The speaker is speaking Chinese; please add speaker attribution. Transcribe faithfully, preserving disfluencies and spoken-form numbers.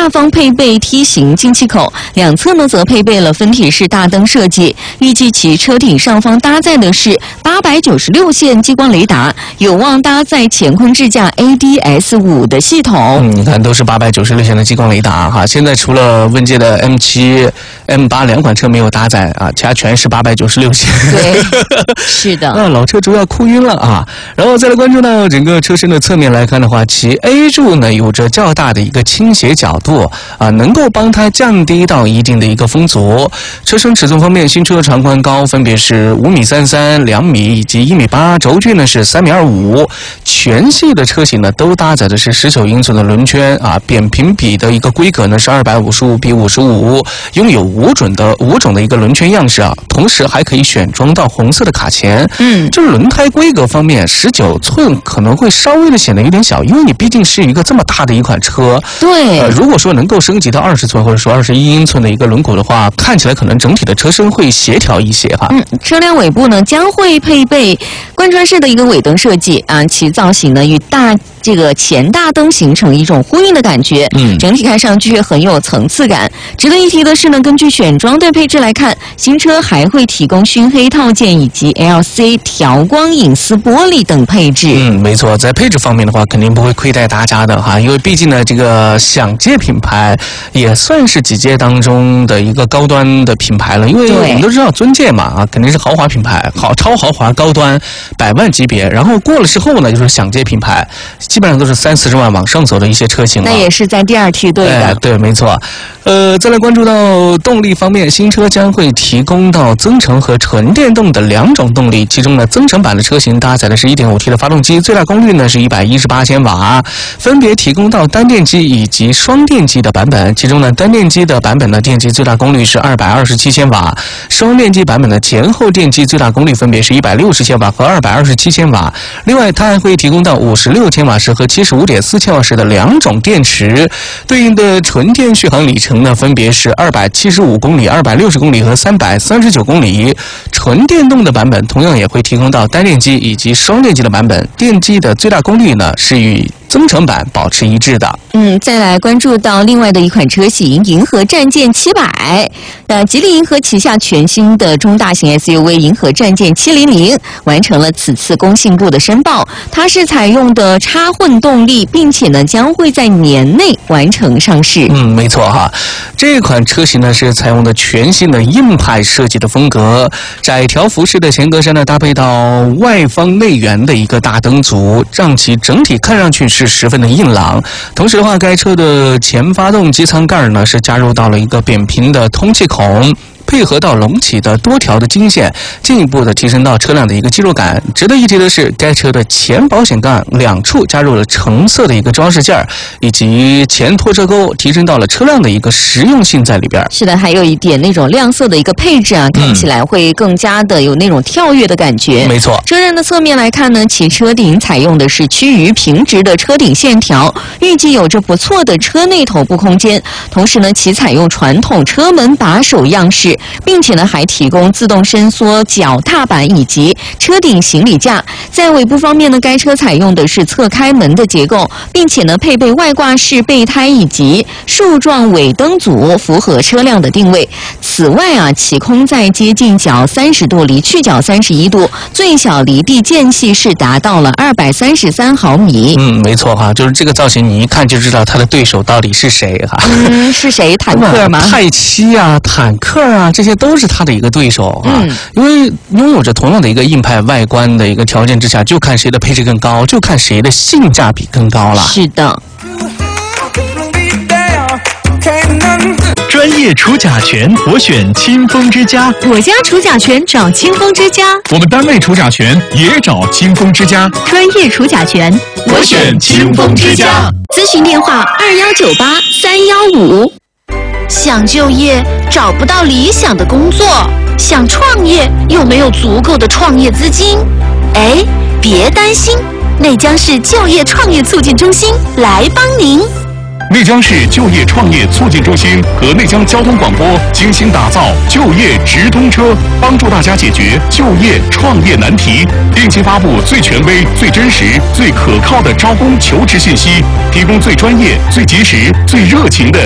Speaker 1: 下方配备梯形进气口，两侧呢则配备了分体式大灯设计。预计其车顶上方搭载的是八百九十六线激光雷达，有望搭载乾坤智驾 A D S 五 的系统。
Speaker 2: 嗯，你看都是八百九十六线的激光雷达哈。现在除了问界的 M 七、M 八两款车没有搭载啊，其他全是八百九十六线。
Speaker 1: 对，是的。
Speaker 2: 那老车主要哭晕了啊。然后再来关注到整个车身的侧面来看的话，其 A 柱呢有着较大的一个倾斜角度啊，能够帮它降低到一定的一个风阻。车身尺寸方面，新车的长宽高分别是五米三三、两米以及一米八，轴距呢是三米二五。全系的车型呢都搭载的是十九英寸的轮圈啊，扁平比的一个规格呢是二百五十五比五十五，拥有五种的五种的一个轮圈样式啊，同时还可以选装到红色的卡钳。嗯，这轮胎规格方面，十九寸可能会稍微的显得有点小，因为你毕竟是一个这么大的一款车。
Speaker 1: 对，
Speaker 2: 呃，如果说能够升级到二十寸或者说二十一英寸的一个轮毂的话，看起来可能整体的车身会协调一些哈。
Speaker 1: 嗯，车辆尾部呢将会配备贯穿式的一个尾灯设计啊，其造型呢与大这个前大灯形成一种呼应的感觉。嗯，整体看上去很有层次感。值得一提的是呢，根据选装的配置来看，新车还会提供熏黑套件以及 L C 调光隐私玻璃等配置。
Speaker 2: 嗯，没错，在配置方面的话，肯定不会亏待大家的哈，因为毕竟呢，这个享界品牌也算是几界当中的一个高端的品牌了。因为我们都知道尊界嘛啊，肯定是豪华品牌，好超豪华高端百万级别，然后过了之后呢，就是享界品牌，基本上都是三四十万往上走的一些车型了。
Speaker 1: 那也是在第二梯队的。
Speaker 2: 哎，对，没错。呃，再来关注到动力方面，新车将会提供到增程和纯电动的两种动力，其中呢，增程版的车型搭载的是 一点五 T 的发动机，最大功率呢是一百一十八千瓦，分别提供到单电机以及双电机的版本。其中呢，单电机的版本呢，电机最大功率是二百二十七千瓦，双电机版本的前后电机最大功率分别是一百六十千瓦和二百二十七千瓦。另外，它还会提供到五十六千瓦时和七十五点四千瓦时的两种电池，对应的纯电续航里程呢，分别是二百七十五公里、二百六十公里和三百三十九公里。纯电动的版本同样也会提供到单电机以及双电机的版本，电机的最大功率呢是与增程版保持一致的。
Speaker 1: 嗯，再来关注到另外的一款车型银河战舰七百。呃，吉利银河旗下全新的中大型 S U V 银河战舰七零零完成了此次工信部的申报，它是采用的插混动力，并且呢将会在年内完成上市。
Speaker 2: 嗯，没错哈，这款车型呢是采用的全新的硬派设计的风格，窄条幅式的前格栅呢搭配到外方内圆的一个大灯组，让其整体看上去是十分的硬朗。同时的话，该车的前发动机舱盖呢是加入到了一个扁平的通气孔，配合到隆起的多条的金线，进一步的提升到车辆的一个肌肉感。值得一提的是，该车的前保险杠两处加入了橙色的一个装饰件，以及前拖车钩，提升到了车辆的一个实用性在里边。
Speaker 1: 是的，还有一点那种亮色的一个配置啊，看起来会更加的有那种跳跃的感觉。
Speaker 2: 没错。
Speaker 1: 车身的侧面来看呢，其车顶采用的是趋于平直的车顶线条，预计有着不错的车内头部空间。同时呢，其采用传统车门把手样式，并且呢还提供自动伸缩脚踏板以及车顶行李架。在尾部方面呢，该车采用的是侧开门的结构，并且呢配备外挂式备胎以及竖状尾灯组，符合车辆的定位。此外啊，其空载接近角三十度，离去角三十一度，最小离地间隙是达到了二百三十三毫米。
Speaker 2: 嗯，没错哈，就是这个造型，你一看就知道它的对手到底是谁哈。
Speaker 1: 嗯，是谁？坦克吗？
Speaker 2: 泰七啊，坦克啊，这些都是它的一个对手啊。嗯，因为拥有着同样的一个硬派外观的一个条件之下，就看谁的配置更高，就看谁的性价比更高了。
Speaker 1: 是的。
Speaker 3: 专业除甲醛，我选清风之家。
Speaker 4: 我家除甲醛找清风之家。
Speaker 3: 我们单位除甲醛也找清风之家。
Speaker 4: 专业除甲醛，
Speaker 3: 我选清风之家。
Speaker 4: 咨询电话二幺九八三幺五。
Speaker 5: 想就业找不到理想的工作，想创业又没有足够的创业资金。哎，别担心，内江市就业创业促进中心来帮您。
Speaker 3: 内江市就业创业促进中心和内江交通广播精心打造就业直通车，帮助大家解决就业创业难题，定期发布最权威、最真实、最可靠的招工求职信息，提供最专业、最及时、最热情的